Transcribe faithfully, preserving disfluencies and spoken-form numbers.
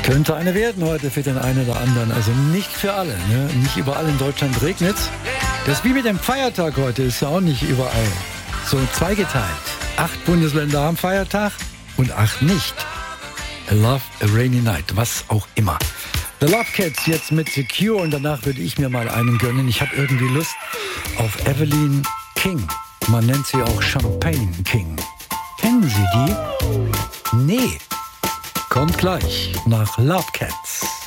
Könnte eine werden heute für den einen oder anderen. Also nicht für alle. Ne? Nicht überall in Deutschland regnet. Das wie mit dem Feiertag heute ist ja auch nicht überall. So zweigeteilt. Acht Bundesländer haben Feiertag und acht nicht. I love a rainy night. Was auch immer. The Love Cats jetzt mit The Cure und danach würde ich mir mal einen gönnen. Ich habe irgendwie Lust auf Evelyn King. Man nennt sie auch Champagne King. Kennen Sie die? Nee. Kommt gleich nach Love Cats.